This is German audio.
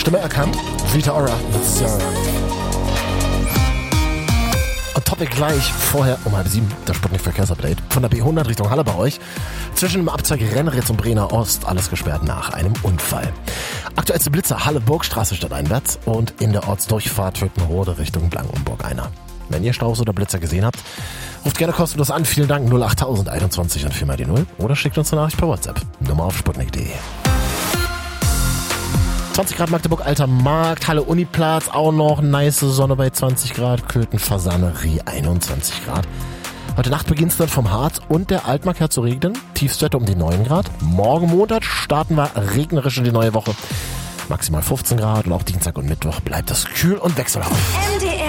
Stimme erkannt? Rita Ora. Und Topic gleich vorher um 6:30, das Sputnik Verkehrsupdate. Von der B100 Richtung Halle bei euch. Zwischen dem Abzweig Renneritz und Brenner Ost, alles gesperrt nach einem Unfall. Aktuellste Blitzer Halle Burgstraße stadteinwärts und in der Ortsdurchfahrt Hüttenrode Richtung Blankenburg einer. Wenn ihr Staus oder Blitzer gesehen habt, ruft gerne kostenlos an. Vielen Dank 08021 und 4 mal die 0 oder schickt uns eine Nachricht per WhatsApp. Nummer auf sputnik.de. 20 Grad Magdeburg, Alter Markt, Halle Uniplatz, auch noch nice Sonne bei 20 Grad, Köthen, Fasanerie 21 Grad. Heute Nacht beginnt es dann vom Harz und der Altmark her zu regnen, Tiefstwerte um die 9 Grad. Morgen Montag starten wir regnerisch in die neue Woche, maximal 15 Grad und auch Dienstag und Mittwoch bleibt es kühl und wechselhaft.